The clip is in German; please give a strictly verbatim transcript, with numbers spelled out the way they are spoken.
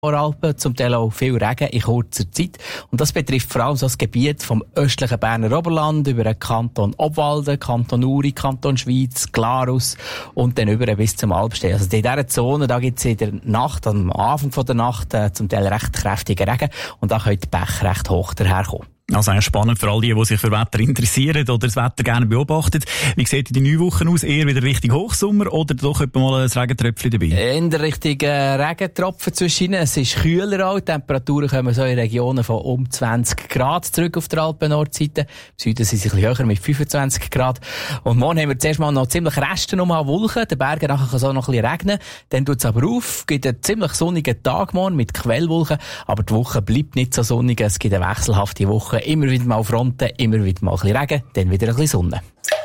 Voralpen, zum Teil auch viel Regen in kurzer Zeit. Und das betrifft vor allem so das Gebiet vom östlichen Berner Oberland über den Kanton Obwalden, Kanton Uri, Kanton Schwyz, Glarus und dann über bis zum Alpstein. Also in dieser Zone, da gibt es in der Nacht, am Anfang von der Nacht, äh, zum Teil recht kräftigen Regen und da können die Bäche recht hoch daherkommen. Also eigentlich spannend für all die, die sich für Wetter interessieren oder das Wetter gerne beobachten. Wie sieht die neue Woche aus? Eher wieder richtig Hochsommer oder doch etwa mal ein Regentröpfchen dabei? In der richtigen Regentropfen zwischen. Es ist kühler auch. Die Temperaturen kommen so in Regionen von um zwanzig Grad zurück auf der Alpen-Nordseite. Im Süden sind sie ein bisschen höher mit fünfundzwanzig Grad. Und morgen haben wir zuerst mal noch ziemlich Reste noch mal Wolken. Den Bergen nachher kann es auch noch ein bisschen regnen. Dann tut es aber auf. Es gibt einen ziemlich sonnigen Tag morgen mit Quellwolken. Aber die Woche bleibt nicht so sonnig. Es gibt eine wechselhafte Woche. Immer wieder mal Fronten, immer wieder mal ein bisschen Regen, dann wieder ein bisschen Sonne.